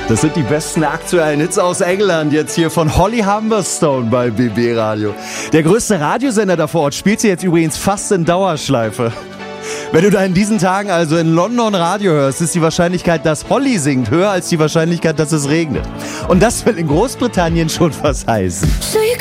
Das sind die besten aktuellen Hits aus England, jetzt hier von Holly Humberstone bei BB Radio. Der größte Radiosender da vor Ort spielt sie jetzt übrigens fast in Dauerschleife. Wenn du da in diesen Tagen also in London Radio hörst, ist die Wahrscheinlichkeit, dass Holly singt, höher als die Wahrscheinlichkeit, dass es regnet. Und das will in Großbritannien schon was heißen.